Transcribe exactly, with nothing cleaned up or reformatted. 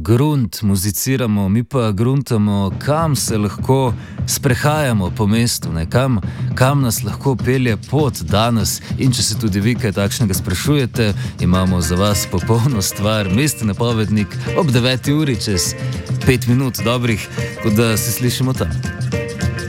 grunt, muziciramo, mi pa gruntamo, kam se lahko sprehajamo po mestu, ne? Kam, kam nas lahko pelje pot danes. In če se tudi vi kaj takšnega sprašujete, imamo za vas popolno stvar, mestni napovednik ob deveti uri čez pet minut dobrih, kot da se slišimo tam.